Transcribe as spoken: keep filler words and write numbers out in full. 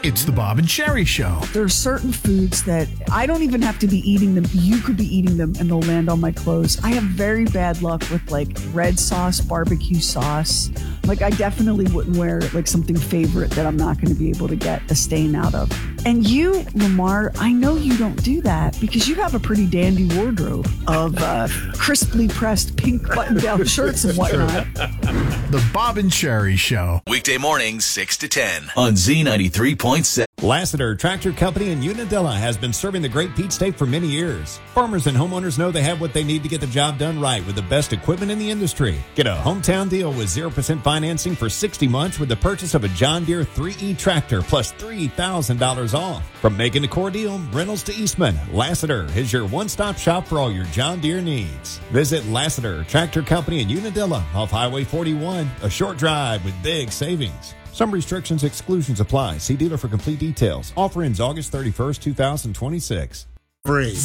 It's the Bob and Sherry Show. There are certain foods that I don't even have to be eating them. You could be eating them and they'll land on my clothes. I have very bad luck with like red sauce, barbecue sauce. Like I definitely wouldn't wear like something favorite that I'm not going to be able to get a stain out of. And you, Lamar, I know you don't do that because you have a pretty dandy wardrobe of uh, crisply pressed pink button-down shirts and whatnot. The Bob and Sherry Show. Weekday mornings, six to ten on Z ninety-three point seven. Lassiter Tractor Company in Unadilla has been serving the Great Peach State for many years. Farmers and homeowners know they have what they need to get the job done right with the best equipment in the industry. Get a hometown deal with zero percent financing for sixty months with the purchase of a John Deere three E tractor plus three thousand dollars off. From Macon to Cordele, Reynolds to Eastman, Lassiter is your one-stop shop for all your John Deere needs. Visit Lassiter Tractor Company in Unadilla off Highway forty-one, a short drive with big savings. Some restrictions, exclusions apply. See dealer for complete details. Offer ends August thirty-first, two thousand twenty-six. Free.